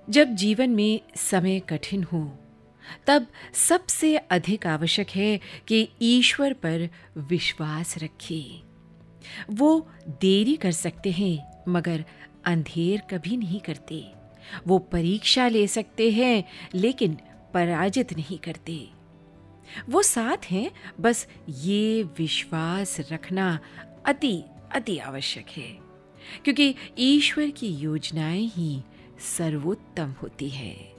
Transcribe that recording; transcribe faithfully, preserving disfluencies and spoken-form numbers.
जब जीवन में समय कठिन हो, तब सबसे अधिक आवश्यक है कि ईश्वर पर विश्वास रखें। वो देरी कर सकते हैं, मगर अंधेर कभी नहीं करते। वो परीक्षा ले सकते हैं, लेकिन पराजित नहीं करते। वो साथ हैं, बस ये विश्वास रखना अति अति आवश्यक है, क्योंकि ईश्वर की योजनाएं ही सर्वोत्तम होती है।